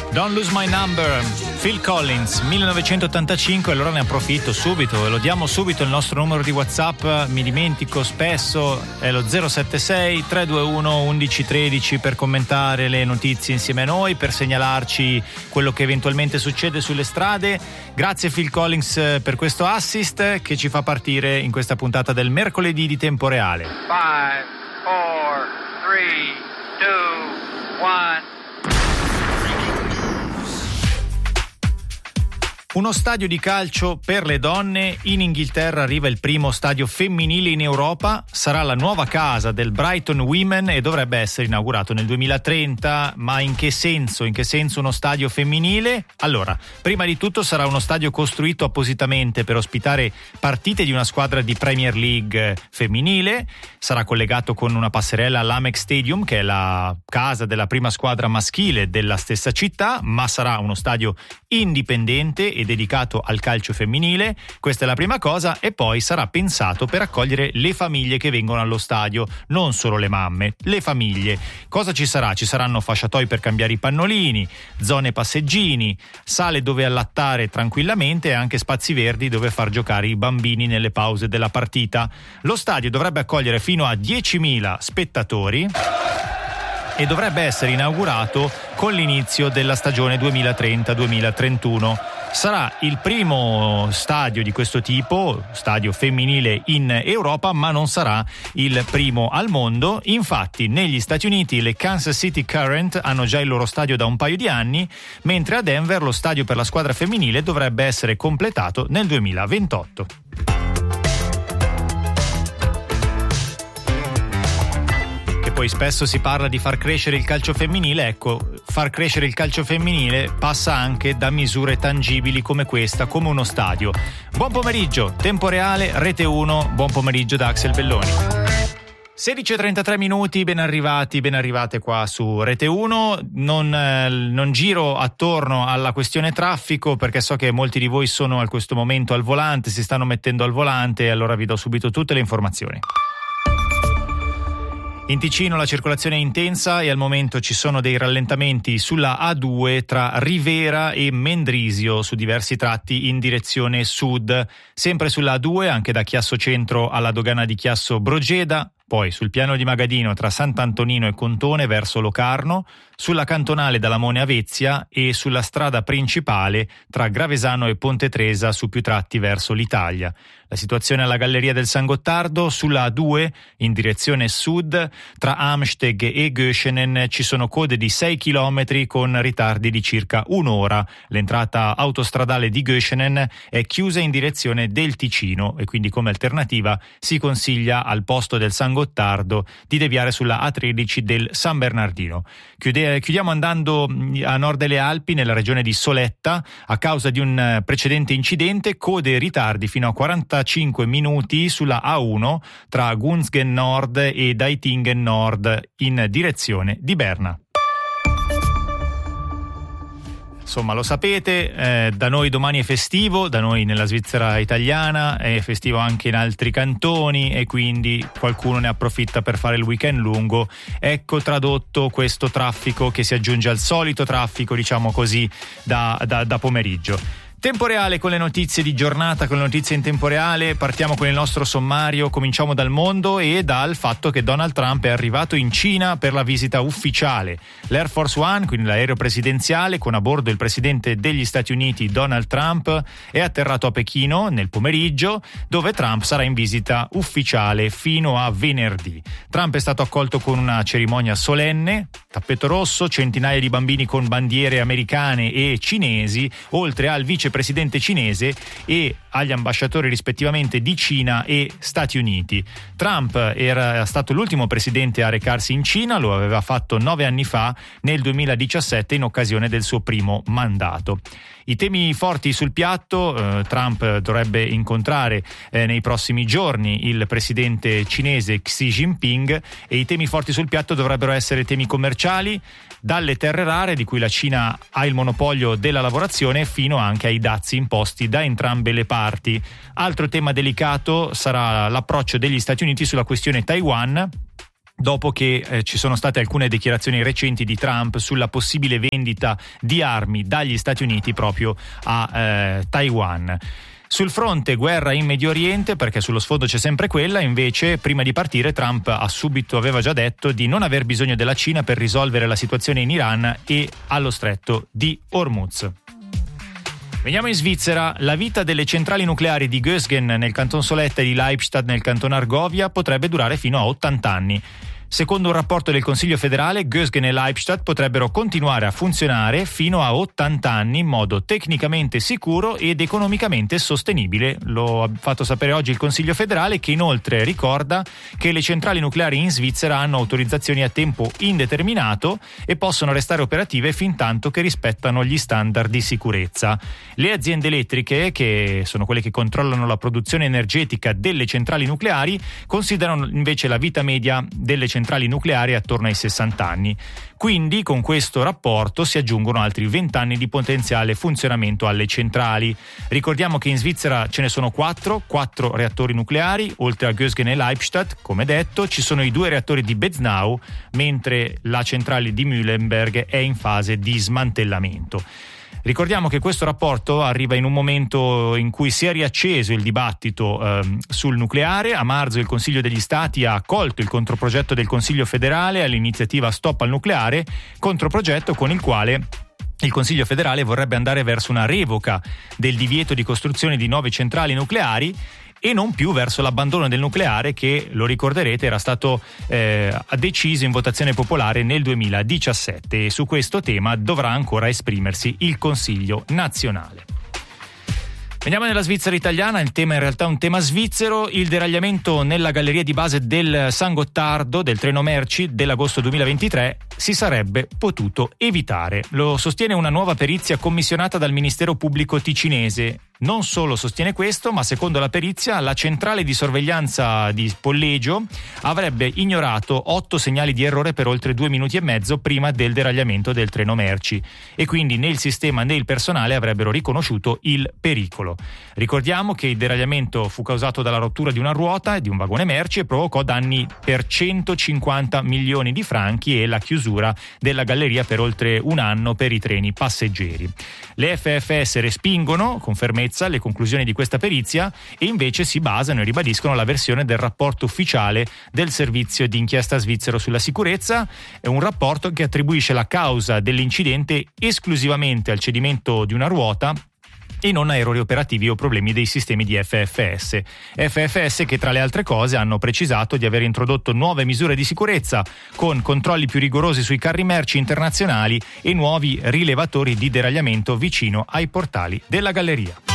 Don't Lose My Number, Phil Collins, 1985. Allora ne approfitto subito e lo diamo subito il nostro numero di WhatsApp. Mi dimentico spesso, è lo 076 321 1113 per commentare le notizie insieme a noi, per segnalarci quello che eventualmente succede sulle strade. Grazie Phil Collins per questo assist che ci fa partire in questa puntata del mercoledì di Tempo Reale. 5, 4, 3, 2, 1. Uno stadio di calcio per le donne. In Inghilterra arriva il primo stadio femminile in Europa, sarà la nuova casa del Brighton Women e dovrebbe essere inaugurato nel 2030. Ma in che senso? In che senso uno stadio femminile? Allora, prima di tutto sarà uno stadio costruito appositamente per ospitare partite di una squadra di Premier League femminile, sarà collegato con una passerella all'Amex Stadium, che è la casa della prima squadra maschile della stessa città, ma sarà uno stadio indipendente e dedicato al calcio femminile. Questa è la prima cosa. E poi sarà pensato per accogliere le famiglie che vengono allo stadio, non solo le mamme, le famiglie. Cosa ci sarà? Ci saranno fasciatoi per cambiare i pannolini, zone passeggini, sale dove allattare tranquillamente e anche spazi verdi dove far giocare i bambini nelle pause della partita. Lo stadio dovrebbe accogliere fino a 10.000 spettatori e dovrebbe essere inaugurato con l'inizio della stagione 2030-2031. Sarà il primo stadio di questo tipo, stadio femminile in Europa, ma non sarà il primo al mondo. Infatti negli Stati Uniti le Kansas City Current hanno già il loro stadio da un paio di anni, mentre a Denver lo stadio per la squadra femminile dovrebbe essere completato nel 2028. Poi spesso si parla di far crescere il calcio femminile. Ecco, far crescere il calcio femminile passa anche da misure tangibili come questa, come uno stadio. Buon pomeriggio, Tempo Reale, Rete 1, buon pomeriggio da Axel Belloni. 16:33 minuti, ben arrivate qua su Rete 1. Non giro attorno alla questione traffico perché so che molti di voi sono a questo momento al volante, si stanno mettendo al volante, e allora vi do subito tutte le informazioni. In Ticino la circolazione è intensa e al momento ci sono dei rallentamenti sulla A2 tra Rivera e Mendrisio su diversi tratti in direzione sud. Sempre sulla A2 anche da Chiasso Centro alla dogana di Chiasso Brogeda, poi sul piano di Magadino tra Sant'Antonino e Contone verso Locarno, sulla cantonale da Lamone a Vezia e sulla strada principale tra Gravesano e Ponte Tresa su più tratti verso l'Italia. La situazione alla Galleria del San Gottardo, sulla A2 in direzione sud tra Amsteg e Göschenen ci sono code di 6 km con ritardi di circa un'ora. L'entrata autostradale di Göschenen è chiusa in direzione del Ticino e quindi come alternativa si consiglia al posto del San Gottardo di deviare sulla A13 del San Bernardino. Chiudiamo andando a nord delle Alpi, nella regione di Soletta, a causa di un precedente incidente, code e ritardi fino a 45 minuti sulla A1 tra Gunzgen Nord e Daitingen Nord in direzione di Berna. Insomma, lo sapete, da noi domani è festivo, da noi nella Svizzera italiana è festivo anche in altri cantoni e quindi qualcuno ne approfitta per fare il weekend lungo. Ecco tradotto questo traffico che si aggiunge al solito traffico, diciamo così, da pomeriggio. Tempo Reale con le notizie di giornata, con le notizie in tempo reale. Partiamo con il nostro sommario, cominciamo dal mondo e dal fatto che Donald Trump è arrivato in Cina per la visita ufficiale. L'Air Force One, quindi l'aereo presidenziale con a bordo il presidente degli Stati Uniti Donald Trump, è atterrato a Pechino nel pomeriggio, dove Trump sarà in visita ufficiale fino a venerdì. Trump è stato accolto con una cerimonia solenne, tappeto rosso, centinaia di bambini con bandiere americane e cinesi, oltre al vicepresidente cinese e agli ambasciatori rispettivamente di Cina e Stati Uniti. Trump era stato l'ultimo presidente a recarsi in Cina, lo aveva fatto 9 anni fa, nel 2017, in occasione del suo primo mandato. I temi forti sul piatto, Trump dovrebbe incontrare nei prossimi giorni il presidente cinese Xi Jinping e i temi forti sul piatto dovrebbero essere temi commerciali, dalle terre rare di cui la Cina ha il monopolio della lavorazione fino anche ai dazi imposti da entrambe le parti. Altro tema delicato sarà l'approccio degli Stati Uniti sulla questione Taiwan, dopo che ci sono state alcune dichiarazioni recenti di Trump sulla possibile vendita di armi dagli Stati Uniti proprio a Taiwan. Sul fronte guerra in Medio Oriente, perché sullo sfondo c'è sempre quella, invece prima di partire Trump aveva già detto di non aver bisogno della Cina per risolvere la situazione in Iran e allo stretto di Hormuz. Veniamo in Svizzera. La vita delle centrali nucleari di Gösgen nel canton Soletta e di Leibstadt nel canton Argovia potrebbe durare fino a 80 anni. Secondo un rapporto del Consiglio federale, Gösgen e Leibstadt potrebbero continuare a funzionare fino a 80 anni in modo tecnicamente sicuro ed economicamente sostenibile. Lo ha fatto sapere oggi il Consiglio federale, che inoltre ricorda che le centrali nucleari in Svizzera hanno autorizzazioni a tempo indeterminato e possono restare operative fin tanto che rispettano gli standard di sicurezza. Le aziende elettriche, che sono quelle che controllano la produzione energetica delle centrali nucleari, considerano invece la vita media delle centrali nucleari attorno ai 60 anni. Quindi con questo rapporto si aggiungono altri 20 anni di potenziale funzionamento alle centrali. Ricordiamo che in Svizzera ce ne sono 4 reattori nucleari, oltre a Gösgen e Leibstadt, come detto, ci sono i 2 reattori di Beznau, mentre la centrale di Mühlenberg è in fase di smantellamento. Ricordiamo che questo rapporto arriva in un momento in cui si è riacceso il dibattito sul nucleare. A marzo il Consiglio degli Stati ha accolto il controprogetto del Consiglio federale all'iniziativa Stop al nucleare, controprogetto con il quale il Consiglio federale vorrebbe andare verso una revoca del divieto di costruzione di nuove centrali nucleari e non più verso l'abbandono del nucleare, che, lo ricorderete, era stato deciso in votazione popolare nel 2017, e su questo tema dovrà ancora esprimersi il Consiglio nazionale. Veniamo nella Svizzera italiana. Il tema in realtà è un tema svizzero. Il deragliamento nella galleria di base del San Gottardo del treno merci dell'agosto 2023 si sarebbe potuto evitare. Lo sostiene una nuova perizia commissionata dal Ministero Pubblico ticinese. Non solo sostiene questo, ma secondo la perizia la centrale di sorveglianza di Pollegio avrebbe ignorato 8 segnali di errore per oltre 2 minuti e mezzo prima del deragliamento del treno merci, e quindi né il sistema né il personale avrebbero riconosciuto il pericolo. Ricordiamo che il deragliamento fu causato dalla rottura di una ruota di un vagone merci e provocò danni per 150 milioni di franchi e la chiusura della galleria per oltre un anno per i treni passeggeri. Le FFS respingono con fermezza le conclusioni di questa perizia e invece si basano e ribadiscono la versione del rapporto ufficiale del servizio di inchiesta svizzero sulla sicurezza. È un rapporto che attribuisce la causa dell'incidente esclusivamente al cedimento di una ruota e non a errori operativi o problemi dei sistemi di FFS. FFS che, tra le altre cose, hanno precisato di aver introdotto nuove misure di sicurezza con controlli più rigorosi sui carri merci internazionali e nuovi rilevatori di deragliamento vicino ai portali della galleria.